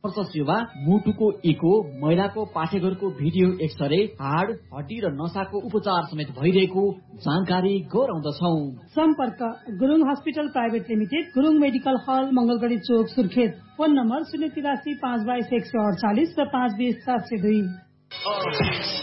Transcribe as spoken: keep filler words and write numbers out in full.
सेवा, मुटुको इको, महिलाको पाठेघरको भिडियो एक्सरे, हाड, हड्डी र नसाको उपचार समेत भइरहेको जानकारी गराउँदछौ। सम्पर्क Gurung hospital private limited, Gurung medical हल, मंगलगढी चोक, सुर्खेत। फोन नम्बर शून्य तिरासी पाँच बाइस एक सय अडचालिस र पाँच बिस सात सय दुई।